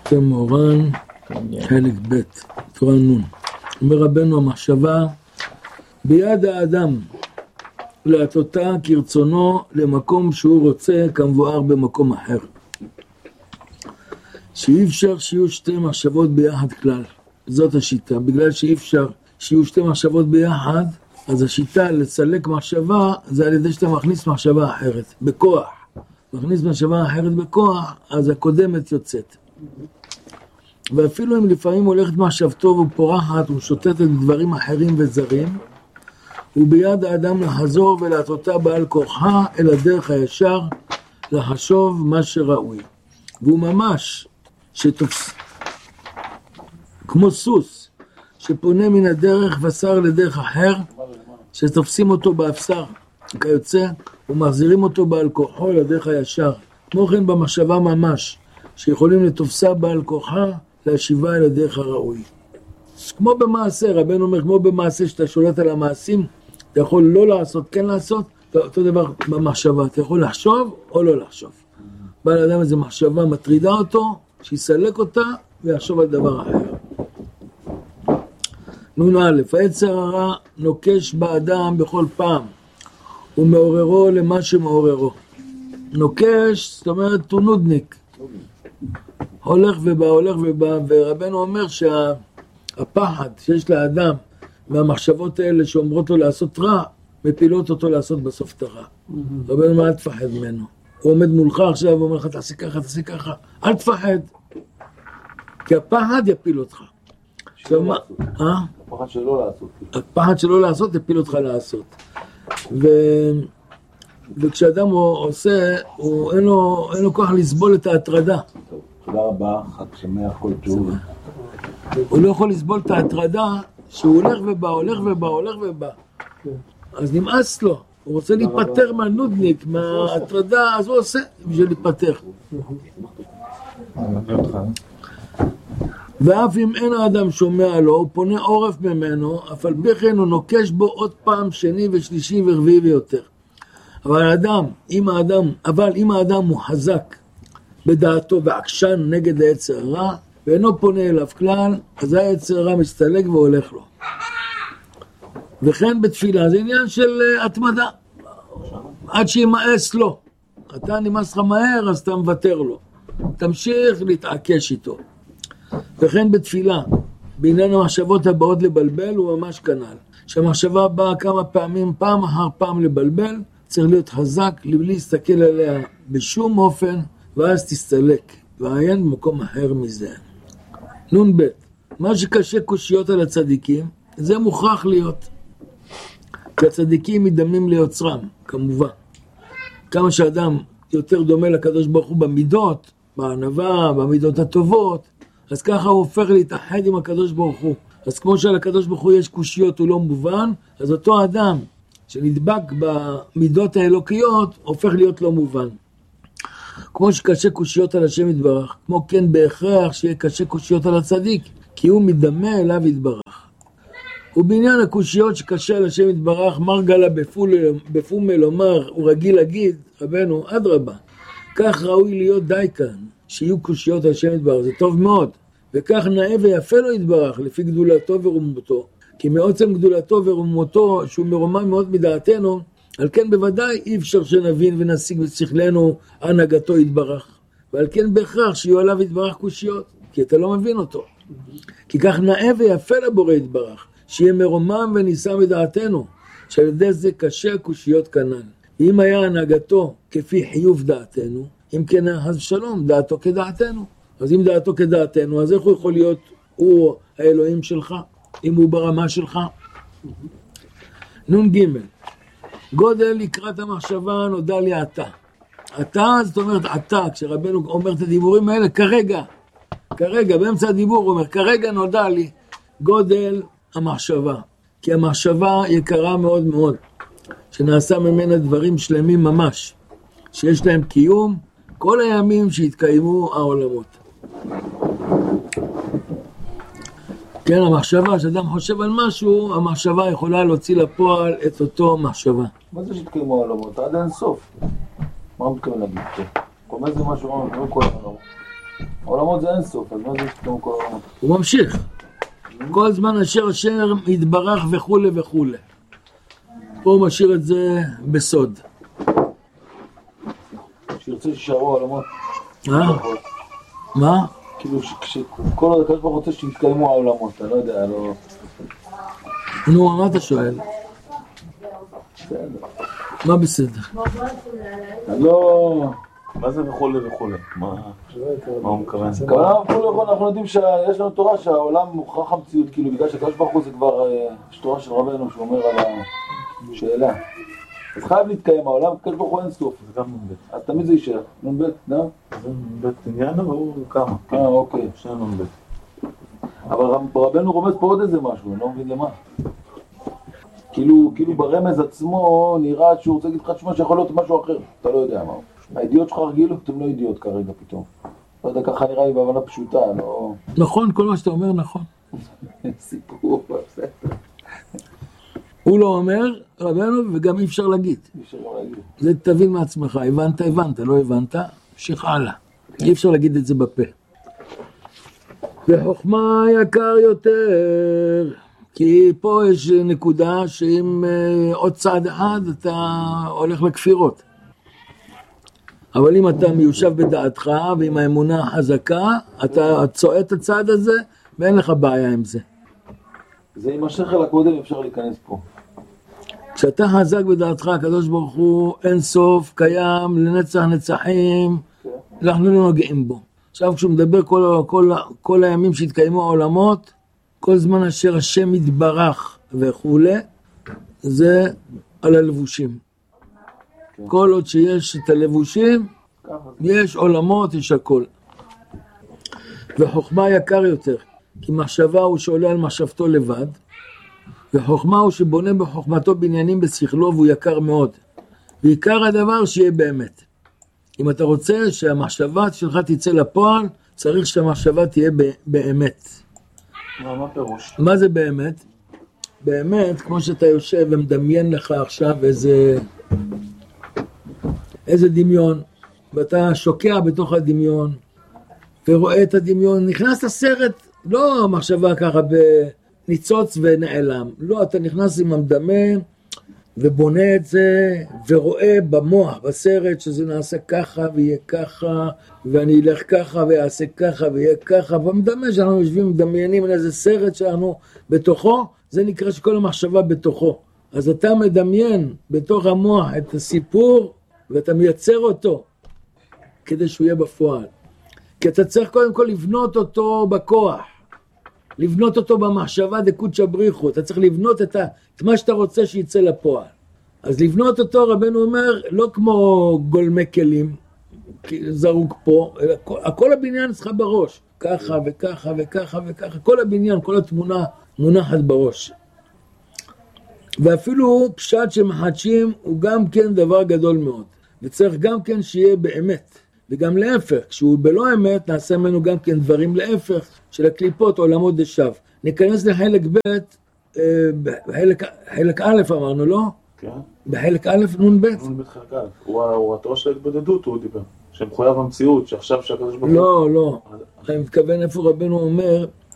שם מורן, חלק ב', תורה נון. אומר רבנו המחשבה, ביד האדם להטותה כרצונו למקום שהוא רוצה כמבואר במקום אחר. שאי אפשר שיהיו שתי מחשבות ביחד כלל. זאת השיטה. בגלל שאי אפשר שיהיו שתי מחשבות ביחד, אז השיטה לסלק מחשבה זה על ידי שאתה מכניס מחשבה אחרת, בכוח. מכניס מחשבה אחרת בכוח, אז הקודמת יוצאת. ואפילו אם לפעמים הולכת מחשבתו ופורחת ושוטטת דברים אחרים וזרים, הוא ביד האדם לחזור ולהטותה בעל כורחה אל הדרך הישר, לחשוב מה שראוי. והוא ממש שתופס, כמו סוס שפונה מן הדרך ושר לדרך אחר, שתופסים אותו באפסר כיוצא ומחזירים אותו בעל כורחו לדרך הישר. כמו כן במחשבה ממש, שיכולים לתופסה בעל כורחה להשיבה אל הדרך הראוי. כמו במעשה, רבנו אומר, כמו במעשה שאתה שולט על המעשים, אתה יכול לא לעשות, כן לעשות, אותו דבר במחשבה, אתה יכול לחשוב או לא לחשוב. בעל אדם איזו מחשבה מטרידה אותו, שיסלק אותה ויחשוב על דבר אחר. נון א', היצר הרע נוקש באדם בכל פעם, ומעוררו למה שמעוררו. נוקש, זאת אומרת, הוא נודניק. הולך ובא, ורבנו אומר שהפחד שיש לאדם מהמחשבות האלה שאומרות לו לעשות רע, מפילות אותו לעשות בסוף את הרע. רבנו אומר, אל תפחד ממנו. הוא עומד מולך עכשיו ואומר לך, תעשה ככה, אל תפחד. כי הפחד יפיל אותך. הפחד שלא לעשות. הפחד שלא לעשות יפיל אותך לעשות. וכשאדם עושה, אין לו כוח לסבול את ההטרדה. תודה רבה, חג שמח, כל טוב. הוא לא יכול לסבול את ההטרדה שהוא הולך ובא. אז נמאס לו. הוא רוצה להיפטר מהנודניק, מההטרדה, אז הוא עושה בשביל להיפטר. ואף אם אין האדם שומע לו, הוא פונה עורף ממנו, אף על פי כן הוא נוקש בו עוד פעם שני ושלישי ורביעי ויותר. אבל אם האדם הוא חזק בדעתו ועקשן נגד היצר הרע, ואינו פונה אליו כלל, אז היצר הרע מסתלק והולך לו. וכן בתפילה, זה עניין של התמדה. עד שימאס לו. אתה נמאס לך מהר, אז אתה מוותר לו. תמשיך להתעקש איתו. וכן בתפילה, בעניין המחשבות הבאות לבלבל, הוא ממש כנ"ל. שהמחשבה באה כמה פעמים, פעם אחר פעם לבלבל, צריך להיות חזק, לבלי להסתכל עליה בשום אופן, ואז תסתלק, ועיין במקום אחר מזה. נון ב', מה שקשה קושיות על הצדיקים, זה מוכרח להיות. כי הצדיקים מדמים ליוצרם, כמובן. כמה שאדם יותר דומה לקדוש ברוך הוא במידות, בענווה, במידות הטובות, אז ככה הוא הופך להתאחד עם הקדוש ברוך הוא. אז כמו שלקדוש ברוך הוא יש קושיות, הוא לא מובן, אז אותו אדם שנדבק במידות האלוקיות, הופך להיות לא מובן. כמו שקשה קושיות על השם יתברך, כמו כן בהכרח שיהיה קשה קושיות על הצדיק, כי הוא מדמה אליו יתברך. ובעניין הקושיות שקשה על השם יתברך, מר גלה בפום מלומר, הוא רגיל להגיד, רבנו, אדרבה, כך ראוי להיות די כאן, שיהיו קושיות על השם יתברך, זה טוב מאוד, וכך נאה ויפה לו יתברך, לפי גדולתו ורוממותו, כי מעוצם גדולתו ורוממותו, שהוא מרומם מאוד מדעתנו, על כן בוודאי אי אפשר שנבין ונשיג בשכלנו הנהגתו יתברך, ועל כן בהכרח שיהיו עליו יתברך קושיות, כי אתה לא מבין אותו. כי כך נאה ויפה לבורא יתברך, שיהיה מרומם ונישא מדעתנו, שעל ידי זה קשה הקושיות כנ"ל. אם היה הנהגתו כפי חיוב דעתנו, אם כן אז שלום, דעתו כדעתנו. אז אם דעתו כדעתנו, אז איך הוא יכול להיות הוא האלוהים שלך, אם הוא ברמה שלך? נון ג' גודל לקראת המחשבה נודע לי אתה. אתה, זאת אומרת אתה, כשרבנו אומר את הדיבורים האלה, כרגע, באמצע הדיבור הוא אומר, כרגע נודע לי גודל המחשבה. כי המחשבה יקרה מאוד מאוד, שנעשה ממנה דברים שלמים ממש, שיש להם קיום כל הימים שהתקיימו העולמות. כן, המחשבה, שאדם חושב על משהו, המחשבה יכולה להוציא לפועל את אותו מחשבה. מה זה שהתקיימו העולמות? עד אין סוף. מה הוא מתכוון להגיד פה? כל מה זה משהו, לא כל העולמות. העולמות זה אינסוף, אז מה זה פתאום כל העולמות? הוא ממשיך. כל זמן אשר יתברך וכו' וכו'. פה הוא משאיר את זה בסוד. שירצה שישארו העולמות. מה? כאילו שכל עוד הקדוש ברוך הוא רוצה שיתקיימו העולמות, אתה לא יודע, לא... נו, מה אתה שואל? בסדר. מה בסדר? לא... מה זה וכולי וכולי? מה הוא מכוון? כמובן אנחנו יודעים שיש לנו תורה שהעולם מוכרח המציאות, כאילו בגלל שהקדוש ברוך הוא זה כבר, יש תורה של רבנו שאומר על השאלה. אז חייב להתקיים העולם, הקדוש ברוך הוא אין סוף. זה גם נ"ב. אז תמיד זה יישאר. נ"ב, לא? זה נ"ב עניין, אבל הוא כמה. אוקיי. שני נ"ב. אבל רבנו רומז פה עוד איזה משהו, אני לא מבין למה. כאילו ברמז עצמו נראה שהוא רוצה להגיד לך תשמע שיכול להיות משהו אחר, אתה לא יודע מה. הידיעות שלך רגיל, אתם לא ידיעות כרגע פתאום. לא יודע, ככה נראה לי בהבנה פשוטה, לא... נכון, כל מה שאתה אומר נכון. סיפור, בסדר. הוא לא אומר, רבנו, וגם אי אפשר להגיד. אי אפשר גם להגיד. זה תבין מעצמך, הבנת, לא הבנת, המשיך הלאה. אי אפשר להגיד את זה בפה. וחוכמה יקר יותר, כי פה יש נקודה שאם עוד צעד אחד אתה הולך לכפירות. אבל אם אתה מיושב בדעתך ועם האמונה החזקה, אתה צועד את הצעד הזה ואין לך בעיה עם זה. זה עם השכל הקודם אפשר להיכנס פה. כשאתה חזק בדעתך, הקדוש ברוך הוא אין סוף, קיים, לנצח נצחים, אנחנו לא נוגעים בו. עכשיו כשהוא מדבר כל הימים שהתקיימו העולמות, כל זמן אשר השם יתברך וכו', זה על הלבושים. כל עוד שיש את הלבושים, יש עולמות, יש הכל. וחוכמה יקר יותר, כי מחשבה הוא שעולה על מחשבתו לבד, וחוכמה הוא שבונה בחוכמתו בניינים בשכלו, והוא יקר מאוד. ועיקר הדבר שיהיה באמת. אם אתה רוצה שהמחשבה שלך תצא לפועל, צריך שהמחשבה תהיה באמת. מה פירוש? מה זה באמת? באמת, כמו שאתה יושב ומדמיין לך עכשיו איזה דמיון, ואתה שוקע בתוך הדמיון, ורואה את הדמיון, נכנס לסרט, לא המחשבה ככה בניצוץ ונעלם, לא, אתה נכנס עם המדמה, ובונה את זה, ורואה במוח, בסרט, שזה נעשה ככה ויהיה ככה, ואני אלך ככה ויעשה ככה ויהיה ככה, במדמה שאנחנו יושבים מדמיינים על איזה סרט שאנחנו בתוכו, זה נקרא שכל המחשבה בתוכו. אז אתה מדמיין בתוך המוח את הסיפור, ואתה מייצר אותו, כדי שהוא יהיה בפועל. כי אתה צריך קודם כל לבנות אותו בכוח, לבנות אותו במחשבה דקודשא בריחו, אתה צריך לבנות את מה שאתה רוצה שיצא לפועל. אז לבנות אותו, רבנו אומר, לא כמו גולמי כלים, זרוק פה, אלא הכל הבניין אצלך בראש, ככה וככה וככה וככה, כל הבניין, כל התמונה מונחת בראש. ואפילו פשט שמחדשים הוא גם כן דבר גדול מאוד, וצריך גם כן שיהיה באמת. וגם להפך, כשהוא בלא אמת, נעשה ממנו גם כן דברים להפך של הקליפות עולמות דשו. ניכנס לחלק ב', חלק א' אמרנו, לא? כן. בחלק א' נ"ב. נ"ב חלק א'. הוא התורה של ההתבודדות, הוא דיבר. שמחויב המציאות, שעכשיו שהקדוש ברוך הוא... לא. אני מתכוון איפה רבנו אומר,